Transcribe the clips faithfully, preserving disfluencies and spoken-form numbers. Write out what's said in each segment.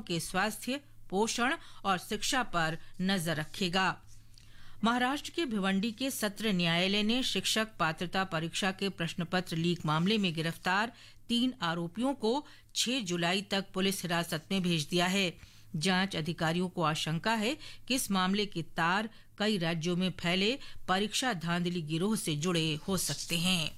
के स्वास्थ्य, पोषण और शिक्षा पर नजर रखेगा। महाराष्ट्र के भिवंडी के सत्र न्यायालय ने शिक्षक पात्रता परीक्षा के प्रश्नपत्र लीक मामले में गिरफ्तार तीन आरोपियों को छह जुलाई तक पुलिस हिरासत में भेज दिया है। जांच अधिकारियों को आशंका है कि इस मामले के तार कई राज्यों में फैले परीक्षा धांधली गिरोह से जुड़े हो सकते हैं।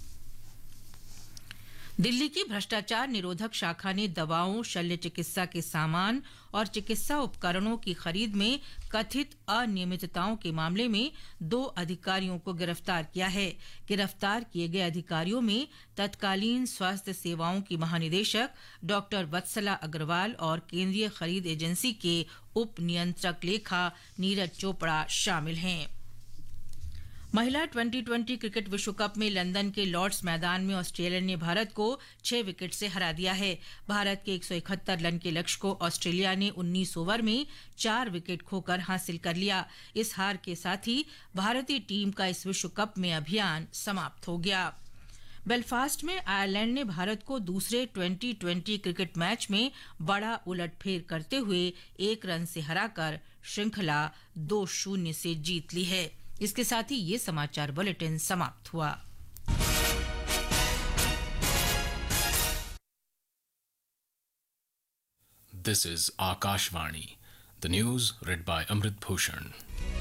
दिल्ली की भ्रष्टाचार निरोधक शाखा ने दवाओं, शल्य चिकित्सा के सामान और चिकित्सा उपकरणों की खरीद में कथित अनियमितताओं के मामले में दो अधिकारियों को गिरफ्तार किया है। गिरफ्तार किए गए अधिकारियों में तत्कालीन स्वास्थ्य सेवाओं की महानिदेशक डॉक्टर वत्सला अग्रवाल और केंद्रीय खरीद एजेंसी के उप नियंत्रक लेखा नीरज चोपड़ा शामिल हैं। महिला ट्वेंटी ट्वेंटी क्रिकेट विश्व कप में लंदन के लॉर्ड्स मैदान में ऑस्ट्रेलिया ने भारत को छह विकेट से हरा दिया है। भारत के एक सौ इकहत्तर रन के लक्ष्य को ऑस्ट्रेलिया ने उन्नीस ओवर में चार विकेट खोकर हासिल कर लिया। इस हार के साथ ही भारतीय टीम का इस विश्व कप में अभियान समाप्त हो गया। बेलफास्ट में आयरलैंड ने भारत को दूसरे ट्वेंटी ट्वेंटी क्रिकेट मैच में बड़ा उलटफेर करते हुए एक रन से हराकर श्रृंखला दो शून्य से जीत ली है। इसके साथ ही ये समाचार बुलेटिन समाप्त हुआ। This is Akashvani. The news read by Amrit Bhushan.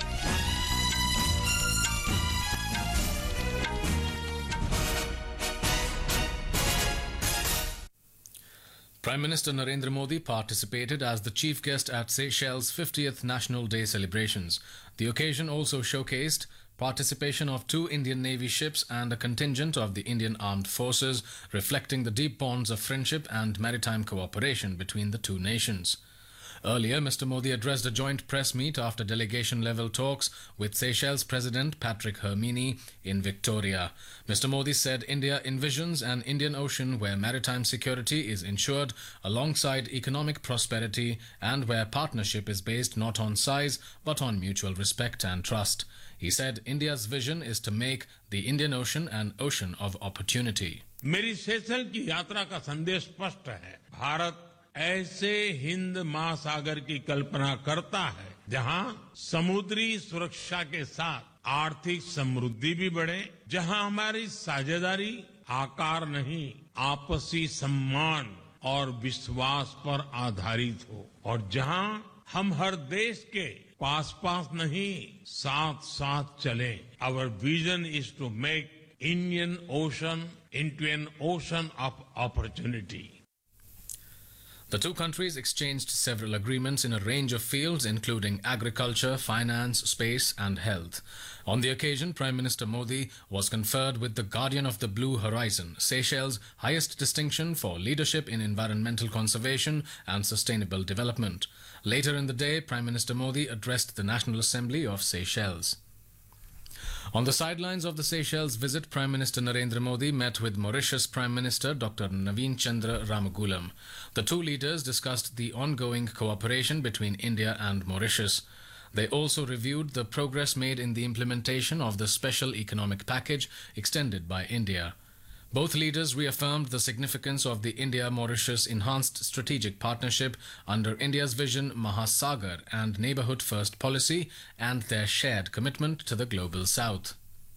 Prime Minister Narendra Modi participated as the chief guest at Seychelles' fiftieth National Day celebrations. The occasion also showcased participation of two Indian Navy ships and a contingent of the Indian Armed Forces, reflecting the deep bonds of friendship and maritime cooperation between the two nations. Earlier, Mister Modi addressed a joint press meet after delegation-level talks with Seychelles President Patrick Hermini in Victoria. Mister Modi said India envisions an Indian Ocean where maritime security is ensured alongside economic prosperity and where partnership is based not on size but on mutual respect and trust. He said India's vision is to make the Indian Ocean an ocean of opportunity. मेरी Seychelles की यात्रा का संदेश स्पष्ट है। भारत ऐसे हिंद महासागर की कल्पना करता है जहां समुद्री सुरक्षा के साथ आर्थिक समृद्धि भी बढ़े, जहां हमारी साझेदारी आकार नहीं आपसी सम्मान और विश्वास पर आधारित हो और जहां हम हर देश के पास पास नहीं साथ साथ चले। Our vision is to make Indian Ocean into an ocean of opportunity. The two countries exchanged several agreements in a range of fields, including agriculture, finance, space, and health. On the occasion, Prime Minister Modi was conferred with the Guardian of the Blue Horizon, Seychelles' highest distinction for leadership in environmental conservation and sustainable development. Later in the day, Prime Minister Modi addressed the National Assembly of Seychelles. On the sidelines of the Seychelles visit, Prime Minister Narendra Modi met with Mauritius Prime Minister Doctor Naveen Chandra Ramagulam. The two leaders discussed the ongoing cooperation between India and Mauritius. They also reviewed the progress made in the implementation of the special economic package extended by India. Both leaders reaffirmed the significance of the India-Mauritius Enhanced Strategic Partnership under India's Vision Mahasagar and Neighbourhood First policy and their shared commitment to the Global South.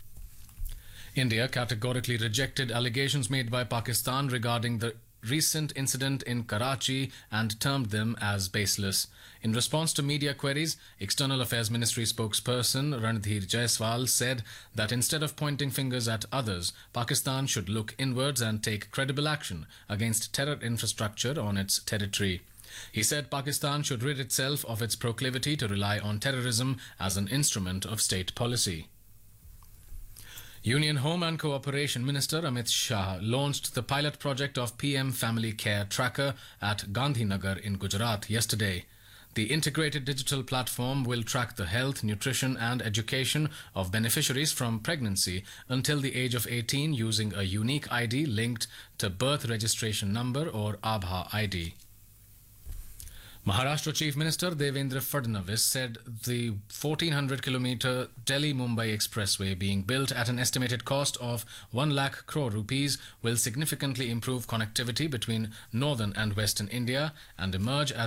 India categorically rejected allegations made by Pakistan regarding the recent incident in Karachi and termed them as baseless. In response to media queries, External Affairs Ministry spokesperson Ranadhir Jaiswal said that instead of pointing fingers at others, Pakistan should look inwards and take credible action against terror infrastructure on its territory. He said Pakistan should rid itself of its proclivity to rely on terrorism as an instrument of state policy. Union Home and Cooperation Minister Amit Shah launched the pilot project of P M Family Care Tracker at Gandhinagar in Gujarat yesterday. The integrated digital platform will track the health, nutrition and education of beneficiaries from pregnancy until the age of eighteen using a unique I D linked to birth registration number or Aadhaar I D. Maharashtra Chief Minister Devendra Fadnavis said the fourteen hundred kilometre Delhi-Mumbai expressway being built at an estimated cost of one lakh crore rupees will significantly improve connectivity between northern and western India and emerge as